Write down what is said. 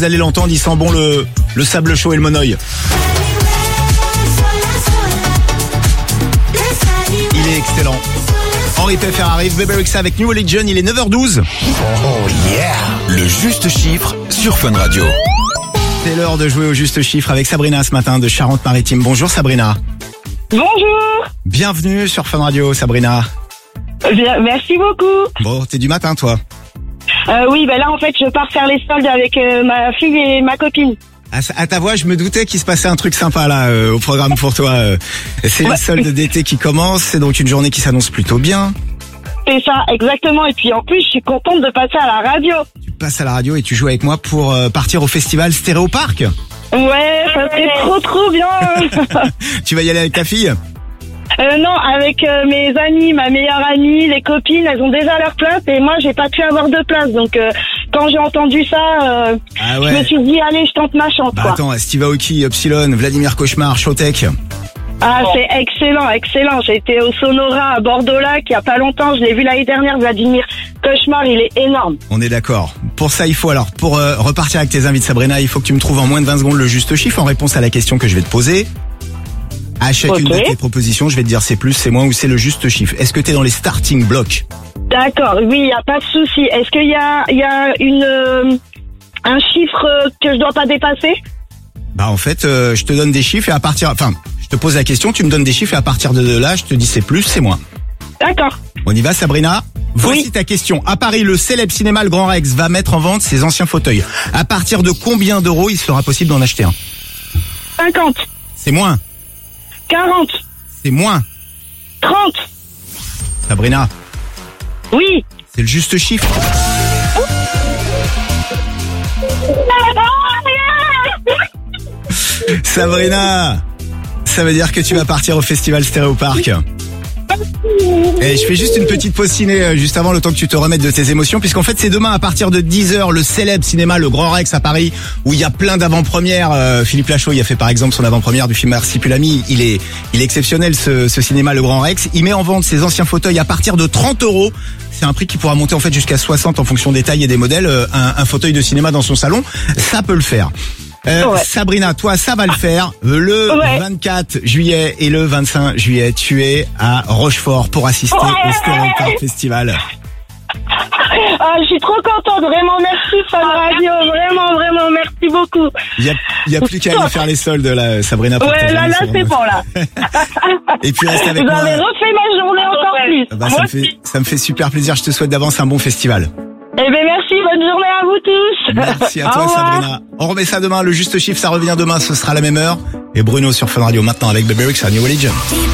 Vous allez l'entendre, il sent bon le sable chaud et le monoeil. Il est excellent. Henri Peffer arrive, Bebe Rexha avec New Religion, il est 9h12. Oh yeah, le juste chiffre sur Fun Radio. C'est l'heure de jouer au juste chiffre avec Sabrina ce matin de Charente-Maritime. Bonjour Sabrina. Bonjour. Bienvenue sur Fun Radio Sabrina. Bien, merci beaucoup. Bon, t'es du matin toi. Oui, ben là en fait je pars faire les soldes avec ma fille et ma copine. À ta voix, je me doutais qu'il se passait un truc sympa là au programme pour toi. C'est les soldes d'été qui commencent, c'est donc une journée qui s'annonce plutôt bien. C'est ça, exactement. Et puis en plus, je suis contente de passer à la radio. Tu passes à la radio et tu joues avec moi pour partir au festival Stéréo Park. Ouais, ça serait trop bien. Tu vas y aller avec ta fille ? Non, avec mes amis, ma meilleure amie, les copines, elles ont déjà leur place et moi j'ai pas pu avoir de place. Donc quand j'ai entendu ça, je me suis dit allez, je tente ma chance. Bah attends, Steve Aoki, Epsilon, Vladimir Cauchemar, Showtek. Ah, c'est excellent. J'ai été au Sonora à Bordeaux-Lac il y a pas longtemps. Je l'ai vu l'année dernière, Vladimir Cauchemar, il est énorme. On est d'accord. Pour ça, il faut alors, pour repartir avec tes invités Sabrina, il faut que tu me trouves en moins de 20 secondes le juste chiffre en réponse à la question que je vais te poser. À chacune de tes propositions, je vais te dire c'est plus, c'est moins ou c'est le juste chiffre. Est-ce que t'es dans les starting blocks ? D'accord, oui, il y a pas de souci. Est-ce qu'il y a un chiffre que je dois pas dépasser ? Bah en fait, je te donne des chiffres et je te pose la question, tu me donnes des chiffres et à partir de là, je te dis c'est plus, c'est moins. D'accord. On y va Sabrina ? Voici ta question. À Paris, le célèbre cinéma Le Grand Rex va mettre en vente ses anciens fauteuils. À partir de combien d'euros il sera possible d'en acheter un ? 50. C'est moins. 40. C'est moins. 30. Sabrina. Oui. C'est le juste chiffre. Sabrina, ça veut dire que tu vas partir au festival Stéréo Park. Et je fais juste une petite pause ciné juste avant, le temps que tu te remettes de tes émotions, puisqu'en fait c'est demain à partir de 10h le célèbre cinéma Le Grand Rex à Paris, où il y a plein d'avant-premières. Philippe Lachaud, il a fait par exemple son avant-première du film Marsipulami. Il est exceptionnel ce cinéma Le Grand Rex. Il met en vente ses anciens fauteuils à partir de 30 €. C'est un prix qui pourra monter en fait jusqu'à 60 en fonction des tailles et des modèles. Un fauteuil de cinéma dans son salon, ça peut le faire. Sabrina, toi, ça va le faire. Le 24 juillet et le 25 juillet, tu es à Rochefort pour assister au Stéréo Park Festival. Ah, je suis trop contente, vraiment merci Fun Radio, vraiment merci beaucoup. Il y a plus qu'à aller faire les soldes là, Sabrina. Pour là c'est bon là. Et puis reste avec moi. Vous avez refait ma journée encore plus. Ça me fait super plaisir. Je te souhaite d'avance un bon festival. Eh ben merci, bonne journée à vous tous. Merci à toi Sabrina. On remet ça demain, le juste chiffre, ça revient demain, ce sera la même heure. Et Bruno sur Fun Radio maintenant avec Bebe Rexha, New Religion.